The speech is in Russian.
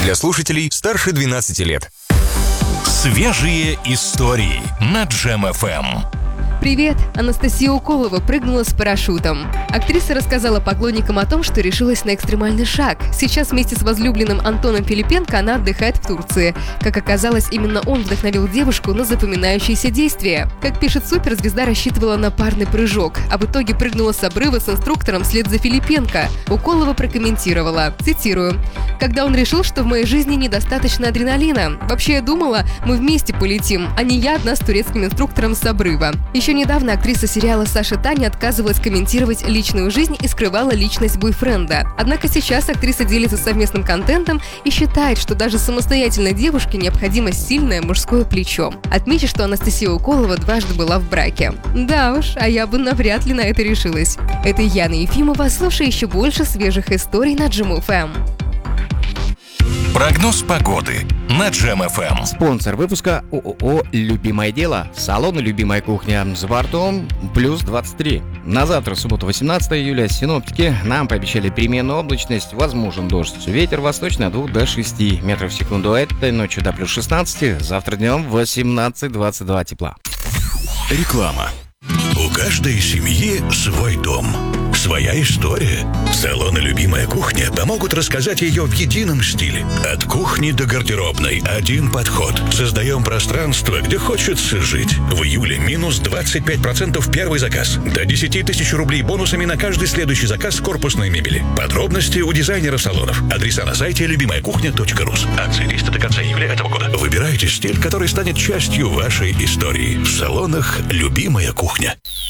Для слушателей старше 12 лет. Свежие истории на Джем ФМ. Привет! Анастасия Уколова прыгнула с парашютом. Актриса рассказала поклонникам о том, что решилась на экстремальный шаг. Сейчас вместе с возлюбленным Антоном Филипенко она отдыхает в Турции. Как оказалось, именно он вдохновил девушку на запоминающиеся действия. Как пишет суперзвезда, рассчитывала на парный прыжок, а в итоге прыгнула с обрыва с инструктором вслед за Филипенко. Уколова прокомментировала, цитирую: «Когда он решил, что в моей жизни недостаточно адреналина. Вообще я думала, мы вместе полетим, а не я одна с турецким инструктором с обрыва». Еще недавно актриса сериала «Саша Таня» отказывалась комментировать личную жизнь и скрывала личность бойфренда. Однако сейчас актриса делится совместным контентом и считает, что даже самостоятельной девушке необходимо сильное мужское плечо. Отмечу, что Анастасия Уколова дважды была в браке. Да уж, а я бы навряд ли на это решилась. Это Яна Ефимова. Слушай еще больше свежих историй на Джем ФМ. Прогноз погоды на Джем ФМ. Спонсор выпуска ООО «Любимое дело». Салон «Любимая кухня» с бортом плюс 23. На завтра, субботу, 18 июля, синоптики нам пообещали переменную облачность, возможен дождь. Ветер восточный от 2 до 6 метров в секунду. Этой ночью до плюс 16, завтра днем 18-22 тепла. Реклама. У каждой семьи свой дом, своя история. Салоны «Любимая кухня» помогут рассказать ее в едином стиле. От кухни до гардеробной один подход. Создаем пространство, где хочется жить. В июле минус 25% первый заказ. До 10 тысяч рублей бонусами на каждый следующий заказ корпусной мебели. Подробности у дизайнеров салонов. Адреса на сайте любимаякухня.рус. Акции действуют до конца июля этого года. Выбирайте стиль, который станет частью вашей истории. В салонах «Любимая кухня».